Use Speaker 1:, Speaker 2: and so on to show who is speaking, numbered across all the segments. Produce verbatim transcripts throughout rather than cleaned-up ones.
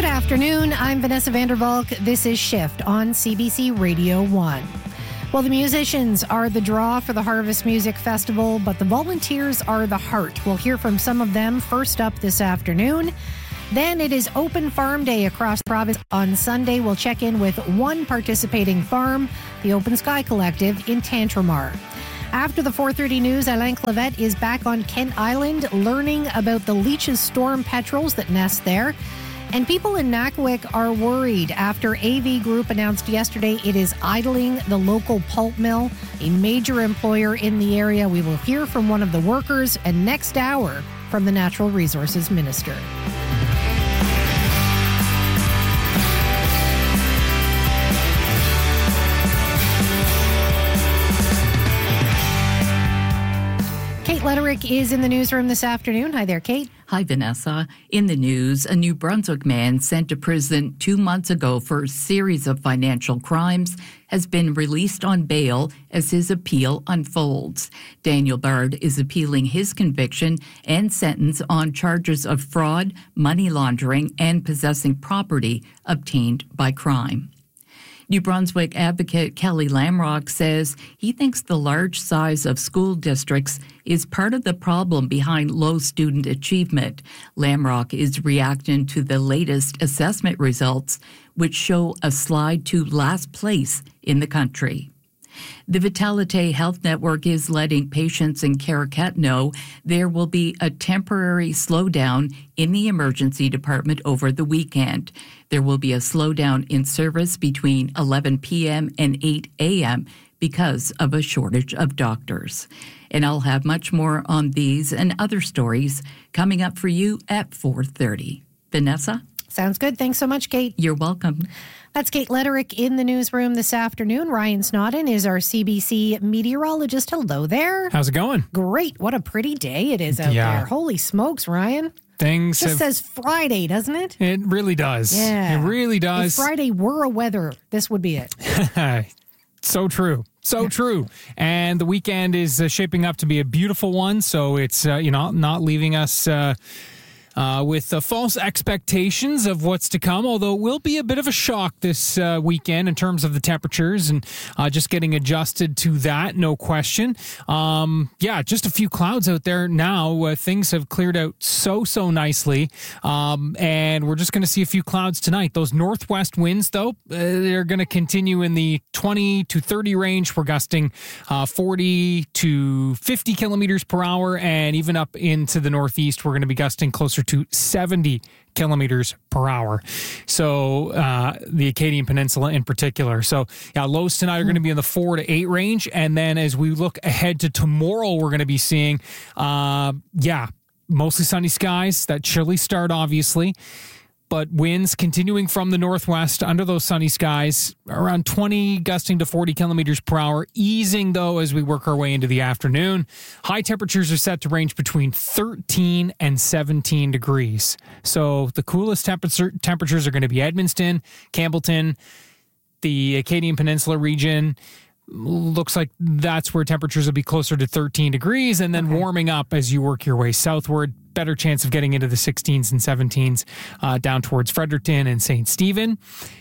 Speaker 1: Good afternoon. I'm Vanessa Vandervalk. This is Shift on C B C Radio one. Well, the musicians are the draw for the Harvest Music Festival, but the volunteers are the heart. We'll hear from some of them first up this afternoon. Then it is Open Farm Day across the province. On Sunday, we'll check in with one participating farm, the Open Sky Collective in Tantramar. After the four thirty news, Alain Clavette is back on Kent Island learning about the Leach's storm petrels that nest there. And people in Nakawik are worried after A V Group announced yesterday it is idling the local pulp mill, a major employer in the area. We will hear from one of the workers, and next hour from the Natural Resources Minister. Kate Letterick is in the newsroom this afternoon. Hi there, Kate.
Speaker 2: Hi, Vanessa. In the news, a New Brunswick man sent to prison two months ago for a series of financial crimes has been released on bail as his appeal unfolds. Daniel Bard is appealing his conviction and sentence on charges of fraud, money laundering, and possessing property obtained by crime. New Brunswick advocate Kelly Lamrock says he thinks the large size of school districts is part of the problem behind low student achievement. Lamrock is reacting to the latest assessment results, which show a slide to last place in the country. The Vitalite Health Network is letting patients in Caracat know there will be a temporary slowdown in the emergency department over the weekend. There will be a slowdown in service between eleven p.m. and eight a.m. because of a shortage of doctors. And I'll have much more on these and other stories coming up for you at four thirty. Vanessa?
Speaker 1: Sounds good. Thanks so much, Kate.
Speaker 2: You're welcome.
Speaker 1: That's Kate Letterick in the newsroom this afternoon. Ryan Snodden is our C B C meteorologist. Hello there.
Speaker 3: How's it going?
Speaker 1: Great. What a pretty day it is out
Speaker 3: yeah.
Speaker 1: there. Holy smokes, Ryan.
Speaker 3: Things
Speaker 1: It just
Speaker 3: have,
Speaker 1: says Friday, doesn't it?
Speaker 3: It really does.
Speaker 1: Yeah.
Speaker 3: It really does.
Speaker 1: If Friday were a weather, this would be it.
Speaker 3: So true. So true. And the weekend is uh, shaping up to be a beautiful one. So it's, uh, you know, not leaving us uh, uh, with uh, false expectations of what's to come, although it will be a bit of a shock this uh, weekend in terms of the temperatures and uh, just getting adjusted to that, no question. Um, yeah, just a few clouds out there now. Uh, things have cleared out so, so nicely. Um, and we're just going to see a few clouds tonight. Those northwest winds, though, uh, they're going to continue in the twenty to thirty range. We're gusting uh, forty to fifty kilometers per hour, and even up into the northeast, we're going to be gusting closer to seventy kilometers per hour. So uh, the Acadian Peninsula in particular. So yeah, lows tonight are going to be in the four to eight range. And then as we look ahead to tomorrow, we're going to be seeing, uh, yeah, mostly sunny skies, that chilly start, obviously. But winds continuing from the northwest under those sunny skies, around twenty, gusting to forty kilometers per hour, easing, though, as we work our way into the afternoon. High temperatures are set to range between thirteen and seventeen degrees. So the coolest temperature temperatures are going to be Edmundston, Campbellton, the Acadian Peninsula region. Looks like that's where temperatures will be closer to thirteen degrees, and then okay. warming up as you work your way southward. Better chance of getting into the sixteens and seventeens uh, down towards Fredericton and Saint Stephen.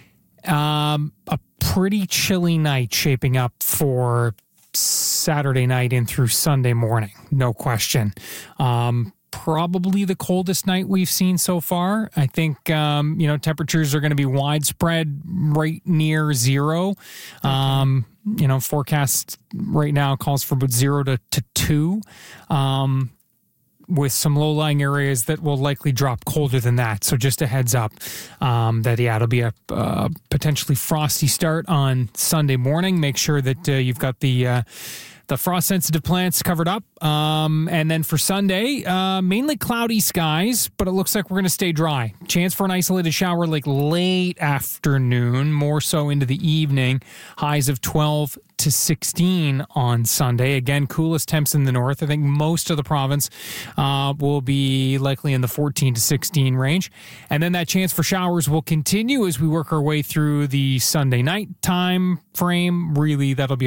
Speaker 3: Um, a pretty chilly night shaping up for Saturday night in through Sunday morning, no question. Um, probably the coldest night we've seen so far. I think, um, you know, temperatures are going to be widespread right near zero. Um, you know, forecast right now calls for about zero to, to two. Um, with some low-lying areas that will likely drop colder than that. So just a heads up um, that, yeah, it'll be a uh, potentially frosty start on Sunday morning. Make sure that uh, you've got the uh, the frost-sensitive plants covered up. Um, and then for Sunday, uh, mainly cloudy skies, but it looks like we're going to stay dry. Chance for an isolated shower like late afternoon, more so into the evening. Highs of twelve to sixteen on Sunday. Again, coolest temps in the north. I think most of the province uh, will be likely in the fourteen to sixteen range. And then that chance for showers will continue as we work our way through the Sunday night time frame. Really, that'll be our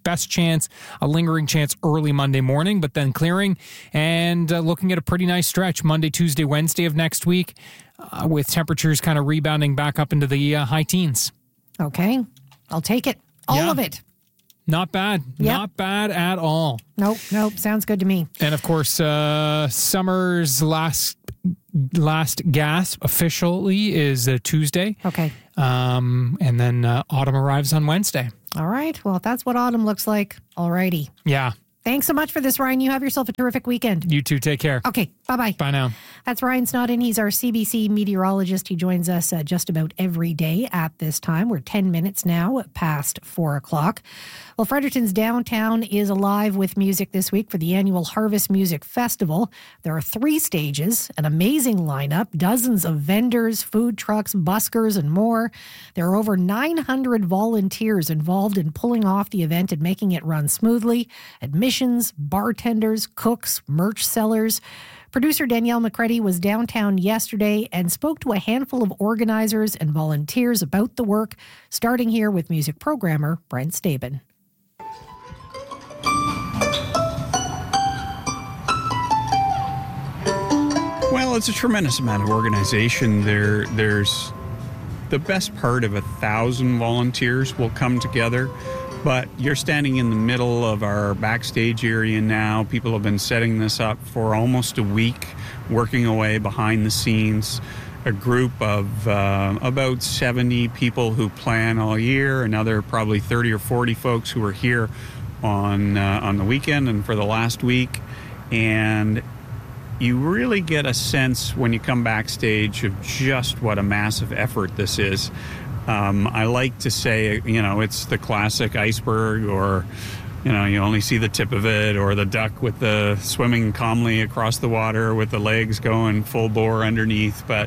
Speaker 3: best chance, a lingering chance early Monday morning, but then clearing and uh, looking at a pretty nice stretch Monday, Tuesday, Wednesday of next week uh, with temperatures kind of rebounding back up into the uh, high teens.
Speaker 1: Okay. I'll take it. All
Speaker 3: yeah.
Speaker 1: of it.
Speaker 3: Not bad. Yep. Not bad at all.
Speaker 1: Nope. Nope. Sounds good to me.
Speaker 3: And of course, uh, summer's last last gasp officially is uh, Tuesday.
Speaker 1: Okay.
Speaker 3: Um, and then uh, autumn arrives on Wednesday.
Speaker 1: All right. Well, if that's what autumn looks like, alrighty.
Speaker 3: Yeah.
Speaker 1: Thanks so much for this, Ryan. You have yourself a terrific weekend.
Speaker 3: You too. Take care.
Speaker 1: Okay. Bye-bye.
Speaker 3: Bye now.
Speaker 1: That's Ryan Snodden. He's our C B C meteorologist. He joins us uh, just about every day at this time. We're ten minutes now past four o'clock. Well, Fredericton's downtown is alive with music this week for the annual Harvest Music Festival. There are three stages, an amazing lineup, dozens of vendors, food trucks, buskers, and more. There are over nine hundred volunteers involved in pulling off the event and making it run smoothly. Admissions, bartenders, cooks, merch sellers. Producer Danielle McCready was downtown yesterday and spoke to a handful of organizers and volunteers about the work, starting here with music programmer Brent Staben.
Speaker 4: Well, it's a tremendous amount of organization. There, there's the best part of a thousand volunteers will come together. But you're standing in the middle of our backstage area now. People have been setting this up for almost a week, working away behind the scenes. A group of uh, about seventy people who plan all year, another probably thirty or forty folks who are here on uh, on the weekend and for the last week. And you really get a sense when you come backstage of just what a massive effort this is. Um, I like to say, you know, it's the classic iceberg, or, you know, you only see the tip of it, or the duck with the swimming calmly across the water with the legs going full bore underneath. But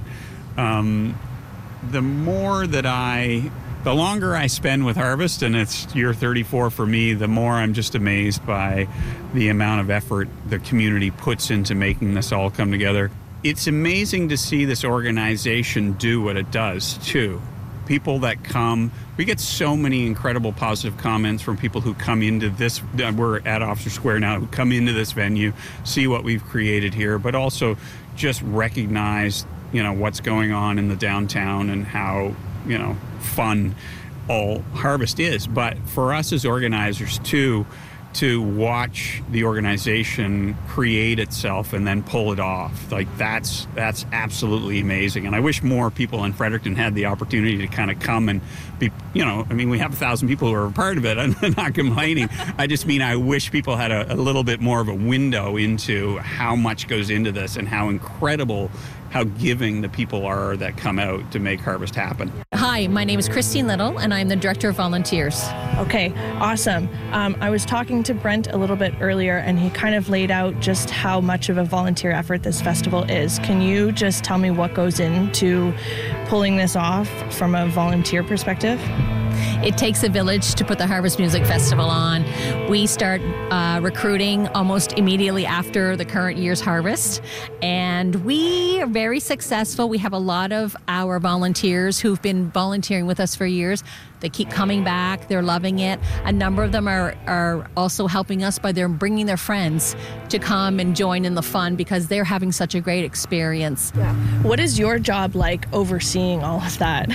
Speaker 4: um, the more that I, the longer I spend with Harvest, and it's year thirty-four for me, the more I'm just amazed by the amount of effort the community puts into making this all come together. It's amazing to see this organization do what it does, too. People that come, we get so many incredible positive comments from people who come into this, we're at Officer Square now, who come into this venue, see what we've created here, but also just recognize, you know, what's going on in the downtown and how, you know, fun all Harvest is. But for us as organizers, too, to watch the organization create itself and then pull it off, like that's that's absolutely amazing. And I wish more people in Fredericton had the opportunity to kind of come and be, you know, I mean, we have a thousand people who are a part of it. I'm not complaining. I just mean I wish people had a, a little bit more of a window into how much goes into this and how incredible, how giving the people are that come out to make Harvest happen.
Speaker 5: Hi, my name is Christine Little, and I'm the Director of Volunteers.
Speaker 6: Okay, awesome. Um, I was talking to Brent a little bit earlier, and he kind of laid out just how much of a volunteer effort this festival is. Can you just tell me what goes into pulling this off from a volunteer perspective?
Speaker 5: It takes a village to put the Harvest Music Festival on. We start uh, recruiting almost immediately after the current year's harvest, and we are very successful. We have a lot of our volunteers who've been volunteering with us for years. They keep coming back. They're loving it. A number of them are, are also helping us by their bringing their friends to come and join in the fun because they're having such a great experience.
Speaker 6: Yeah. What is your job like overseeing all of that?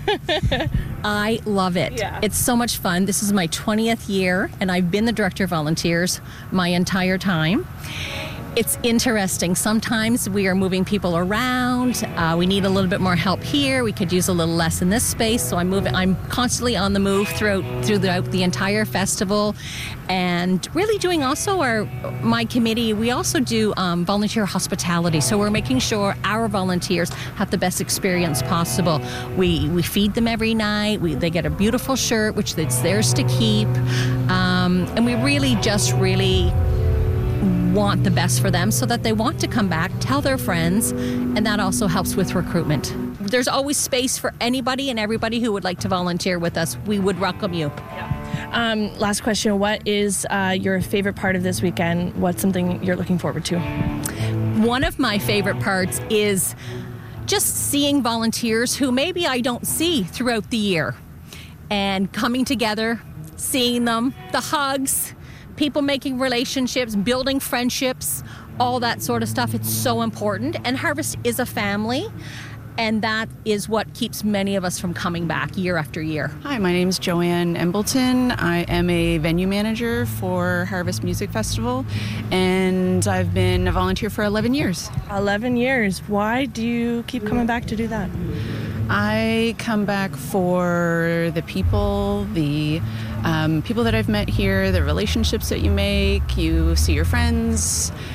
Speaker 5: I love it.
Speaker 6: Yeah.
Speaker 5: It's so much fun. This is my twentieth year, and I've been the Director of Volunteers my entire time. It's interesting. Sometimes we are moving people around. Uh, we need a little bit more help here. We could use a little less in this space. So I'm moving. I'm constantly on the move throughout throughout the entire festival, and really doing also our my committee. We also do um, volunteer hospitality. So we're making sure our volunteers have the best experience possible. We we feed them every night. We they get a beautiful shirt, which it's theirs to keep, um, and we really just really. want the best for them so that they want to come back, tell their friends, and that also helps with recruitment. There's always space for anybody and everybody who would like to volunteer with us. We would welcome you.
Speaker 6: Yeah. Um, last question, what is uh, your favorite part of this weekend? What's something you're looking forward to?
Speaker 5: One of my favorite parts is just seeing volunteers who maybe I don't see throughout the year and coming together, seeing them, the hugs, people making relationships, building friendships, all that sort of stuff. It's so important. And Harvest is a family. And that is what keeps many of us from coming back year after year.
Speaker 7: Hi, my name is Joanne Embleton. I am a venue manager for Harvest Music Festival, and I've been a volunteer for eleven years.
Speaker 6: eleven years. Why do you keep coming back to do that?
Speaker 7: I come back for the people, the um, people that I've met here, the relationships that you make. You see your friends.